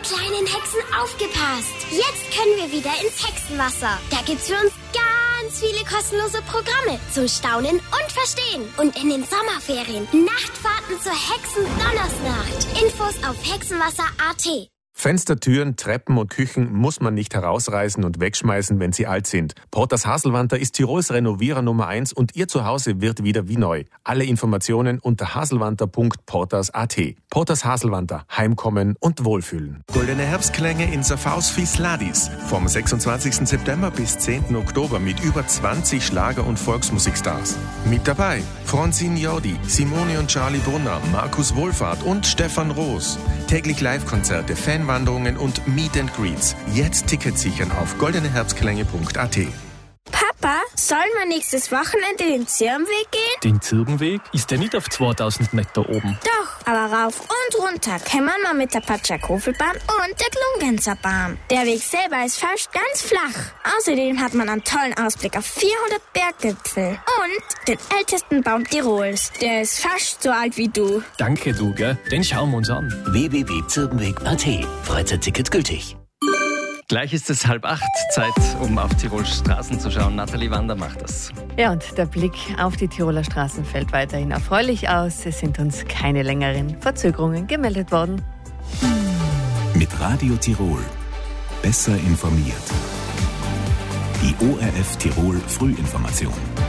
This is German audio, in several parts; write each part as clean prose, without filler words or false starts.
kleinen Hexen, aufgepasst! Jetzt können wir wieder ins Hexenwasser. Da gibt's für uns ganz viele kostenlose Programme zum Staunen und Verstehen. Und in den Sommerferien Nachtfahrten zur Hexendonnersnacht. Infos auf hexenwasser.at. Fenster, Türen, Treppen und Küchen muss man nicht herausreißen und wegschmeißen, wenn sie alt sind. Porters Haselwanter ist Tirols Renovierer Nummer 1 und Ihr Zuhause wird wieder wie neu. Alle Informationen unter haselwanter.porters.at. Porters Haselwanter. Heimkommen und Wohlfühlen. Goldene Herbstklänge in Safaus Ladis. Vom 26. September bis 10. Oktober mit über 20 Schlager- und Volksmusikstars. Mit dabei Francine Jordi, Simone und Charlie Brunner, Markus Wohlfahrt und Stefan Roos. Täglich Live-Konzerte, Fanwanderungen und Meet and Greets. Jetzt Tickets sichern auf goldeneherbstklänge.at. Papa, sollen wir nächstes Wochenende den Zirbenweg gehen? Den Zirbenweg? Ist der nicht auf 2000 Meter oben? Doch, aber rauf und runter kann man mal mit der Patschak-Hofelbahn und der Glungenser Bahn. Der Weg selber ist fast ganz flach. Außerdem hat man einen tollen Ausblick auf 400 Berggipfel und den ältesten Baum Tirols. Der ist fast so alt wie du. Danke, du, gell? Den schauen wir uns an. www.zirbenweg.at. Freizeitticket gültig. Gleich ist es 7:30, Zeit, um auf Tirols Straßen zu schauen. Nathalie Wander macht das. Ja, und der Blick auf die Tiroler Straßen fällt weiterhin erfreulich aus. Es sind uns keine längeren Verzögerungen gemeldet worden. Mit Radio Tirol. Besser informiert. Die ORF Tirol Frühinformation.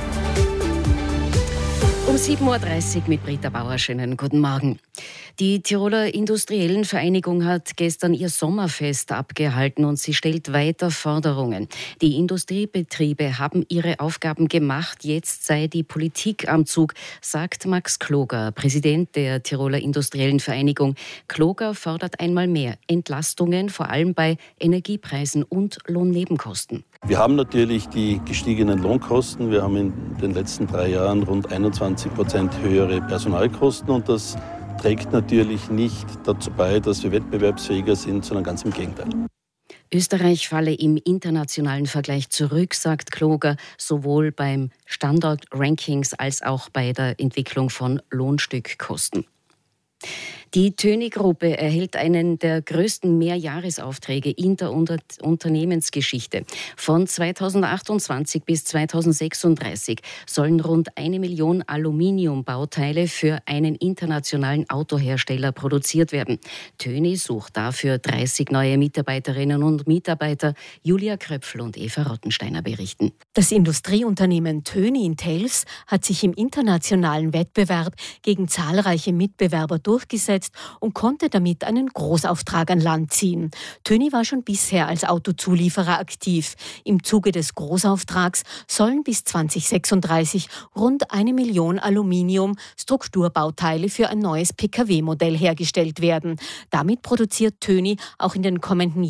Um 7.30 Uhr mit Britta Bauer. Schönen guten Morgen. Die Tiroler Industriellen Vereinigung hat gestern ihr Sommerfest abgehalten und sie stellt weiter Forderungen. Die Industriebetriebe haben ihre Aufgaben gemacht, jetzt sei die Politik am Zug, sagt Max Kloger, Präsident der Tiroler Industriellen Vereinigung. Kloger fordert einmal mehr Entlastungen, vor allem bei Energiepreisen und Lohnnebenkosten. Wir haben natürlich die gestiegenen Lohnkosten. Wir haben in den letzten 3 Jahren rund 21% höhere Personalkosten und das trägt natürlich nicht dazu bei, dass wir wettbewerbsfähiger sind, sondern ganz im Gegenteil. Österreich falle im internationalen Vergleich zurück, sagt Kloger, sowohl beim Standort-Rankings als auch bei der Entwicklung von Lohnstückkosten. Die Töni-Gruppe erhält einen der größten Mehrjahresaufträge in der Unternehmensgeschichte. Von 2028 bis 2036 sollen rund 1 Million Aluminiumbauteile für einen internationalen Autohersteller produziert werden. Töni sucht dafür 30 neue Mitarbeiterinnen und Mitarbeiter. Julia Kröpfl und Eva Rottensteiner berichten. Das Industrieunternehmen Töni in Telfs hat sich im internationalen Wettbewerb gegen zahlreiche Mitbewerber durchgesetzt und konnte damit einen Großauftrag an Land ziehen. Töni war schon bisher als Autozulieferer aktiv. Im Zuge des Großauftrags sollen bis 2036 rund 1 Million Aluminium-Strukturbauteile für ein neues Pkw-Modell hergestellt werden. Damit produziert Töni auch in den kommenden